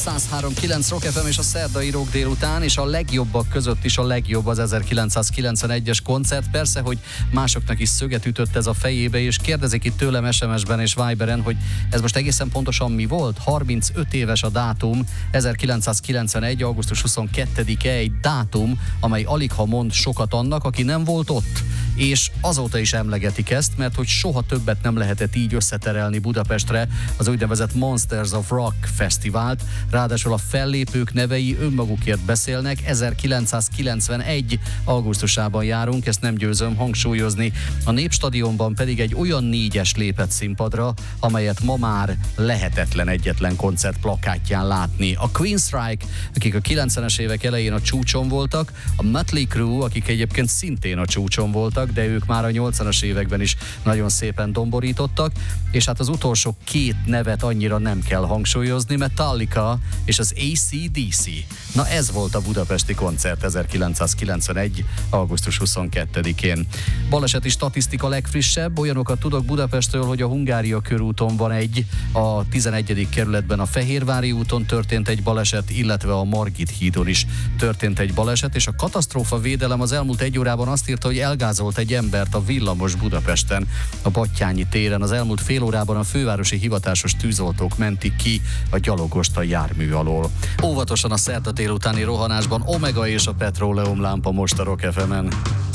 103.9 Rock FM és a Szerdai Rock délután, és a legjobbak között is a legjobb az 1991-es koncert. Persze, hogy másoknak is szöget ütött ez a fejébe, és kérdezik itt tőlem SMS-ben és Viberen, hogy ez most egészen pontosan mi volt? 35 éves a dátum, 1991. augusztus 22-e egy dátum, amely aligha mond sokat annak, aki nem volt ott. És azóta is emlegetik ezt, mert hogy soha többet nem lehetett így összeterelni Budapestre az úgynevezett Monsters of Rock fesztivált. Ráadásul a fellépők nevei önmagukért beszélnek. 1991. augusztusában járunk, ezt nem győzöm hangsúlyozni. A Népstadionban pedig egy olyan 4-es lépett színpadra, amelyet ma már lehetetlen egyetlen koncert plakátján látni. A Queen Strike, akik a 90-es évek elején a csúcson voltak, a Mötley Crüe, akik egyébként szintén a csúcson voltak, de ők már a 80-as években is nagyon szépen domborítottak, és hát az utolsó két nevet annyira nem kell hangsúlyozni, Metallica és az AC/DC. Na ez volt a budapesti koncert 1991. augusztus 22-én. Baleseti statisztika legfrissebb, olyanokat tudok Budapestről, hogy a Hungária körúton van egy, a 11. kerületben a Fehérvári úton történt egy baleset, illetve a Margit hídon is történt egy baleset, és a katasztrófa védelem az elmúlt egy órában azt írta, hogy elgázolt egy embert a villamos Budapesten, a Battyányi téren. Az elmúlt fél órában a fővárosi hivatásos tűzoltók mentik ki a gyalogost a jármű alól. Óvatosan a szerda délutáni rohanásban, Omega és a petróleum lámpa most a Rock FM-en.